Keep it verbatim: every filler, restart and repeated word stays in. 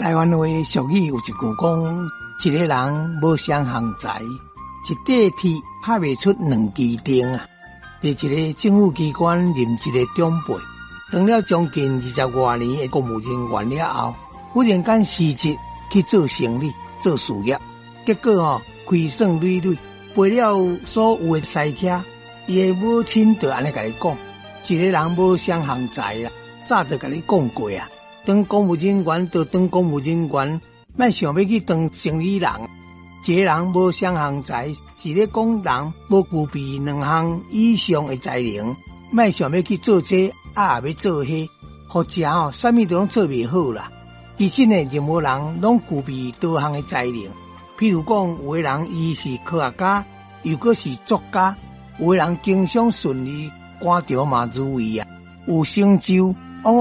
台湾话俗语有一句讲，一个人无双项财，一块铁拍袂出两支钉啊。在一个政府机关任一个长辈，当了将近二十多年的公务人员了后，忽然间辞职去做生意、做事业，结果哦亏损累累，赔了所有的西客。伊的母亲就安尼甲伊讲，一个人无双项财啦，早就甲你讲过啊。当公务人员就当公务人员，莫想要去当生意人。一个人无双项财，是咧讲人无具备两项以上的才能，莫想要去做这，啊也要做迄，或者哦，啥物都拢做袂好啦。其实呢，任何人拢具备多项的才能。譬如讲，有个人伊是科学家，又搁是作家；有个人经商顺利，官场嘛如意啊，有成就。